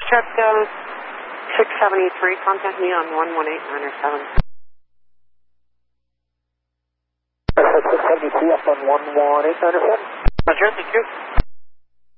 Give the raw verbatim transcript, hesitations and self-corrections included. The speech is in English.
Foxtrot uh, six seventy-three, contact me on one one eight nine seven. six seventy-three, up on one one eight nine seven. Roger, thank you.